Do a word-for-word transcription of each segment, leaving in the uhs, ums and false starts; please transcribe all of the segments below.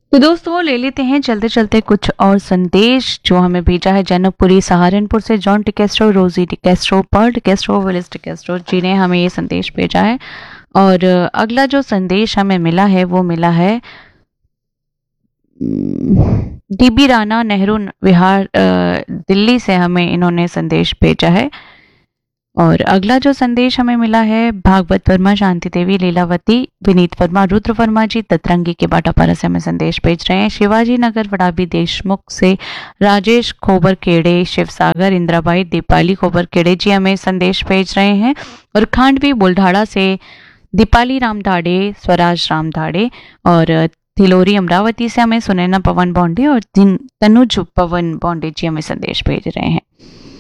तो दोस्तों ले लेते हैं चलते चलते कुछ और संदेश जो हमें भेजा है जनकपुरी सहारनपुर से जॉन टिकेस्ट्रो, रोजी टिकेस्ट्रो, पर्ल टिकेस्ट्रो, विलिस टिकेस्ट्रो जी ने हमें ये संदेश भेजा है। और अगला जो संदेश हमें मिला है वो मिला है डीबी राणा नेहरू विहार अ, दिल्ली से हमें इन्होंने संदेश भेजा है। और अगला जो संदेश हमें मिला है भागवत वर्मा, शांति देवी, लीलावती, विनीत वर्मा, रुद्र वर्मा जी ततरंगी के बाटापारा से हमें संदेश भेज रहे हैं। शिवाजी नगर वड़ाबी देशमुख से राजेश खोबर खेड़े, शिवसागर, इंदिराबाई, दीपाली खोबर खेड़े जी हमें संदेश भेज रहे हैं। और खांडवी बुल्ढाड़ा से दीपाली राम धाड़े, स्वराज राम धाड़े, और थिलोरी अमरावती से हमें सुनैना पवन बॉन्डे और तनुज पवन बॉन्डे जी हमें संदेश भेज रहे हैं।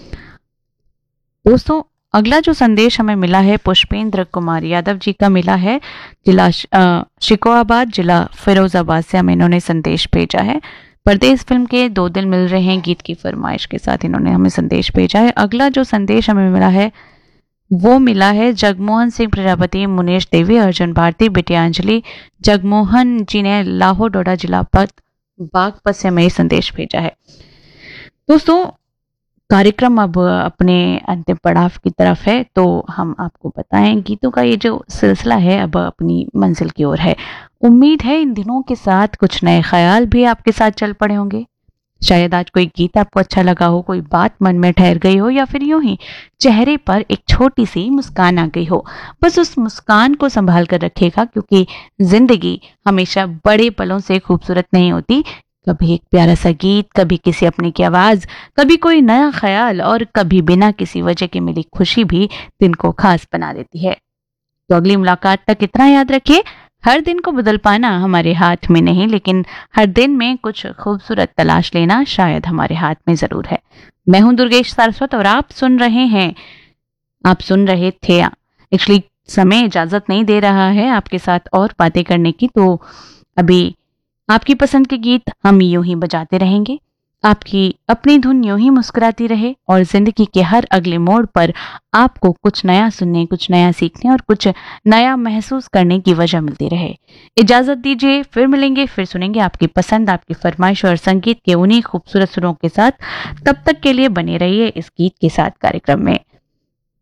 दोस्तों अगला जो संदेश हमें मिला है पुष्पेंद्र कुमार यादव जी का मिला है, जिला शिकोहाबाद, जिला फिरोजाबाद से हमें इन्होंने संदेश भेजा है। परदेश फिल्म के दो दिल मिल रहे हैं गीत की फरमाइश के साथ इन्होंने हमें संदेश भेजा है। अगला जो संदेश हमें मिला है वो मिला है जगमोहन सिंह प्रजापति, मुनेश देवी, अर्जुन भारती, बिटियांजलि। जगमोहन जी ने लाहौर डोडा जिला पत बागपत से हमें संदेश भेजा है। दोस्तों कार्यक्रम अब अपने अंतिम पड़ाव की तरफ है, तो हम आपको बताएं गीतों का ये जो सिलसिला है अब अपनी मंजिल की ओर है। उम्मीद है इन दिनों के साथ कुछ नए ख्याल भी आपके साथ चल पड़े होंगे। शायद आज कोई गीत आपको अच्छा लगा हो, कोई बात मन में ठहर गई हो, या फिर यूं ही चेहरे पर एक छोटी सी मुस्कान आ गई हो। बस उस मुस्कान को संभाल कर रखिएगा, क्योंकि जिंदगी हमेशा बड़े पलों से खूबसूरत नहीं होती। कभी एक प्यारा सा गीत, कभी किसी अपने की आवाज, कभी कोई नया ख्याल, और कभी बिना किसी वजह के मिली खुशी भी दिन को खास बना देती है। तो अगली मुलाकात तक इतना याद रखिए, हर दिन को बदल पाना हमारे हाथ में नहीं, लेकिन हर दिन में कुछ खूबसूरत तलाश लेना शायद हमारे हाथ में जरूर है। मैं हूं दुर्गेश सारस्वत और आप सुन रहे हैं आप सुन रहे थे एक्चुअली समय इजाजत नहीं दे रहा है आपके साथ और बातें करने की, तो अभी आपकी पसंद के गीत हम यूं ही बजाते रहेंगे, आपकी अपनी धुन यूं ही मुस्कुराती रहे, और जिंदगी के हर अगले मोड़ पर आपको कुछ नया सुनने, कुछ नया सीखने और कुछ नया महसूस करने की वजह मिलती रहे। इजाजत दीजिए, फिर मिलेंगे, फिर सुनेंगे आपकी पसंद, आपकी फरमाइश और संगीत के उन्हीं खूबसूरत सुरों के साथ। तब तक के लिए बने रहिए इस गीत के साथ कार्यक्रम में।